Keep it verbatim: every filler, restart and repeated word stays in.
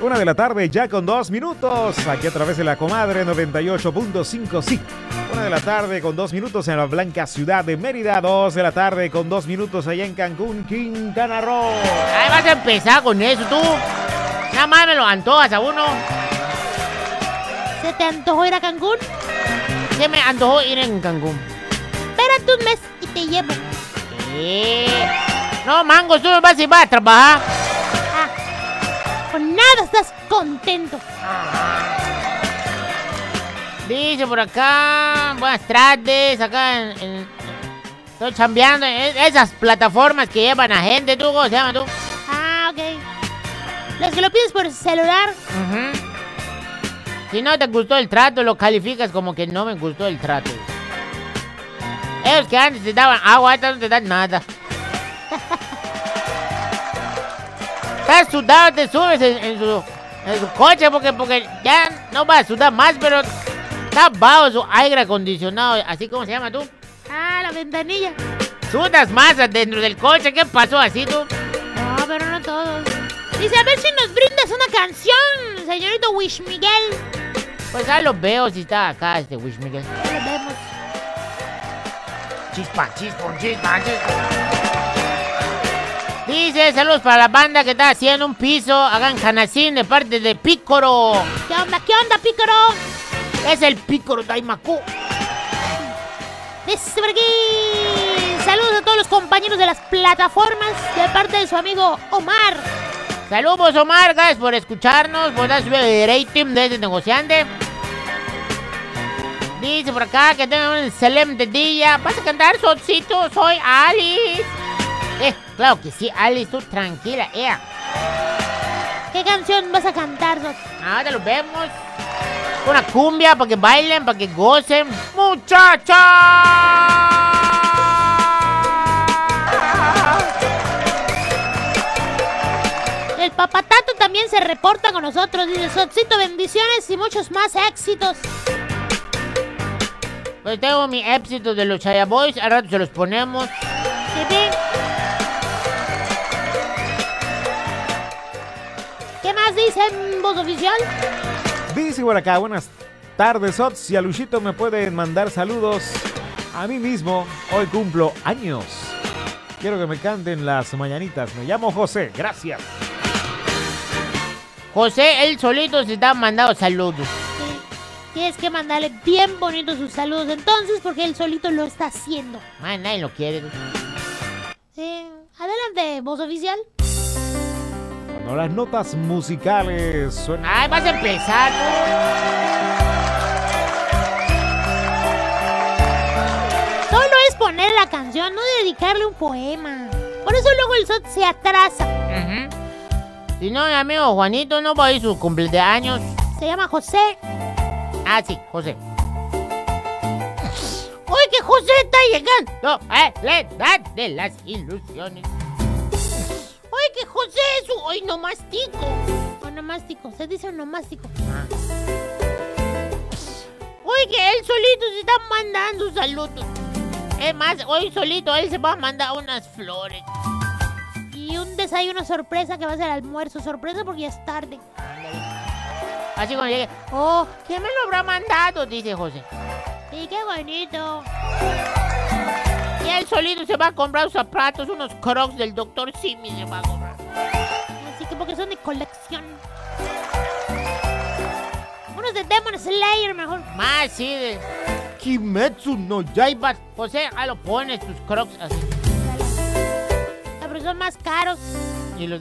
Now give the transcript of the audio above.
Una de la tarde ya con dos minutos, aquí a través de la Comadre noventa y ocho punto cinco, sí. Una de la tarde con dos minutos en la blanca ciudad de Mérida, dos de la tarde con dos minutos allá en Cancún, Quintana Roo. Ahí vas a empezar con eso, tú. Nada más me lo antojas a uno. ¿Se te antojó ir a Cancún? Se me antojó ir en Cancún. Espérate un mes y te llevo. ¿Qué? No, mango, tú me vas a ir a trabajar. Con nada estás contento. Dice por acá, buenas tardes, acá en, en- estoy chambeando en esas plataformas que llevan a gente, ¿tú cómo se llama tú? Ah, ok. Los que lo pides por celular. Ujú. Si no te gustó el trato, lo calificas como que no me gustó el trato. Ellos que antes te daban agua, ahorita no te dan nada. Estás sudado, te subes en, en su, en su coche porque, porque ya no vas a sudar más, pero está bajo su aire acondicionado, así como se llama tú. Ah, la ventanilla. Sudas más dentro del coche, ¿qué pasó así tú? No, pero no todos. Dice, a ver si nos brindas una canción, señorito Wish Miguel. Pues ya lo veo si está acá este Wish Miguel. Ya lo vemos. Chispa, chispa, chispa, chispa. Dice, saludos para la banda que está haciendo un piso. Hagan canacín de parte de Pícoro. ¿Qué onda, qué onda, pícaro? Es el Pícoro Daimaku. Dice por aquí. Saludos a todos los compañeros de las plataformas de parte de su amigo Omar. Saludos, Omar, gracias por escucharnos, por dar su rating de este negociante. Dice por acá que tengan un excelente día. ¿Vas a cantar, Sotcito? Soy Alice. Eh, claro que sí, Alice, tú tranquila, ea. ¿Qué canción vas a cantar, Sot? Ahora lo vemos. Una cumbia para que bailen, para que gocen. ¡Muchachas! El papatato también se reporta con nosotros. Dice, Sotcito, bendiciones y muchos más éxitos. Pues tengo mi éxito de los Chaya Boys, al rato se los ponemos. ¿Qué bien? ¿Qué más dice en voz oficial? Dice por acá, buenas tardes, Ots. Si a Luchito me pueden mandar saludos, a mí mismo, hoy cumplo años. Quiero que me canten las mañanitas. Me llamo José, gracias. José, él solito se está mandando saludos. Sí. Tienes que mandarle bien bonitos sus saludos entonces, porque él solito lo está haciendo. Ay, nadie lo quiere. Sí. Adelante, voz oficial. Cuando las notas musicales suenan... Ay, vas a empezar tú. Solo es poner la canción, no dedicarle un poema. Por eso luego el Sot se atrasa. Ujú. Si no, mi amigo Juanito no va a ir su cumpleaños. Se llama José. Ah, sí, José. ¡Uy, que José está llegando! ¡Eh, la edad de las ilusiones! ¡Uy, que José es un onomástico! Onomástico, se dice onomástico. ¡Uy, que él solito se está mandando saludos! Es más, hoy solito él se va a mandar unas flores. Y un desayuno sorpresa que va a ser almuerzo sorpresa porque ya es tarde. Así cuando llegue, ¡oh, ¿quién me lo habrá mandado? Dice José. Sí, qué bonito. Y él solito se va a comprar unos zapatos, unos crocs del doctor Simi se va a comprar. Así que porque son de colección. Unos de Demon Slayer mejor. Más, sí, de Kimetsu no Yaiba. José, ahí lo pones tus crocs así. Ah, pero son más caros. Y los